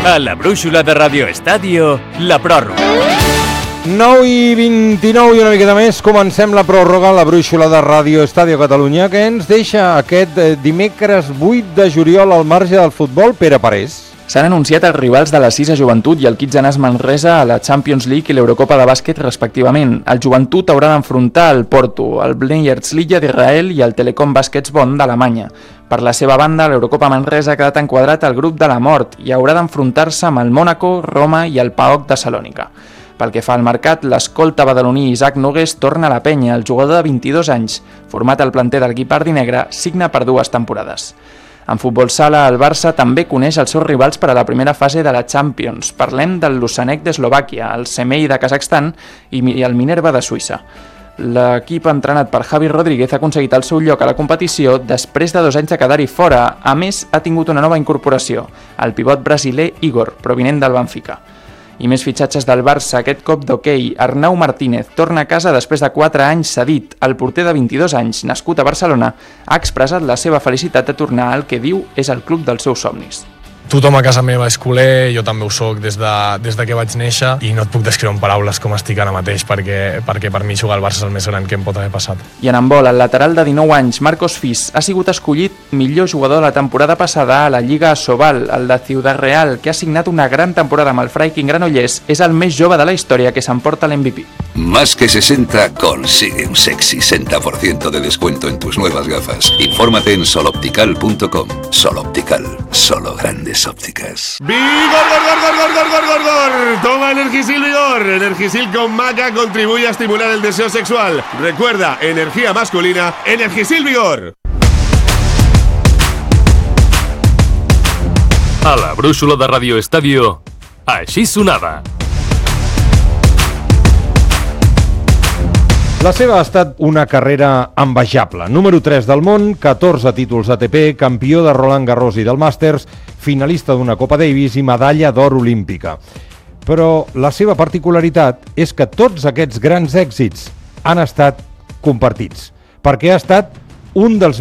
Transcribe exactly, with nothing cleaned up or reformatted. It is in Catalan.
A la brúixola de Radio Estadio, la pròrroga. nou i vint-i-nou i una miqueta més, comencem la pròrroga a la brúixola de Radio Estadio Catalunya, que ens deixa aquest dimecres vuit de juliol al marge del futbol. Pere Parés. S'han anunciat els rivals de la Sisa Joventut i el Kitsanàs Manresa a la Champions League i l'Eurocopa de bàsquet respectivament. El Joventut haurà d'enfrontar el Porto, el Blenherbs Lilla d'Israel i el Telekom Baskets Bonn d'Alemanya. Per la seva banda, l'Eurocopa Manresa ha quedat enquadrat al grup de la mort i haurà d'enfrontar-se amb el Mònaco, Roma i el P A O K de Salònica. Pel que fa al mercat, l'escolta badaloní Isaac Nogués torna a la penya. El jugador de vint-i-dos anys, format al planter del l'equip ardinegre, signa per dues temporades. En futbol sala, el Barça també coneix els seus rivals per a la primera fase de la Champions. Parlem del Lusanek d'Eslovàquia, el Semei de Kazakhstan i el Minerva de Suïssa. L'equip entrenat per Javi Rodríguez ha aconseguit el seu lloc a la competició després de dos anys de quedar-hi fora. A més, ha tingut una nova incorporació, el pivot brasiler Igor, provinent del Benfica. I més fitxatges del Barça, aquest cop d'hoquei. Arnau Martínez torna a casa després de quatre anys cedit. El porter de vint-i-dos anys, nascut a Barcelona, ha expressat la seva felicitat de tornar al que diu és el club dels seus somnis. Tothom a casa meva és culer, jo també ho soc des de, des de que vaig néixer i no et puc descriure en paraules com estic ara mateix perquè, perquè per mi jugar al Barça és el més gran que em pot haver passat. I en handbol, el lateral de dinou anys, Marcos Fis, ha sigut escollit millor jugador de la temporada passada a la Lliga Asobal, el de Ciudad Real, que ha signat una gran temporada amb el Freiking Granollers. És el més jove de la història que s'emporta l'M V P. Más que sesenta consigue un sexy sesenta por ciento de descuento en tus nuevas gafas. Infórmate en soloptical punto com. Soloptical, solo grandes ópticas. ¡Vigor, gor, gor, gor, gor, gor, gor, gor! Toma Energisil Vigor. Energisil con maca contribuye a estimular el deseo sexual. Recuerda, energía masculina, Energisil Vigor. A la brúixola de Radio Estadio, així sonava. La seva ha estat una carrera envejable. Número tres del món, catorze títols A T P, campió de Roland Garros i del Masters, finalista d'una Copa Davis i medalla d'or olímpica. Però la seva particularitat és que tots aquests grans èxits han estat compartits, perquè ha estat un dels